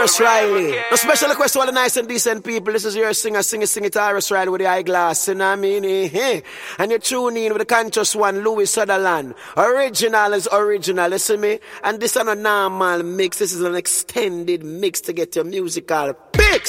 Tyrus Riley. A special request to all the nice and decent people. This is your singer, sing it, Tyrus Riley with the eyeglass. You know what I mean? And you tune in with the conscious one, Louis Sutherland. Original is original, listen me. And this is not a normal mix. This is an extended mix to get your musical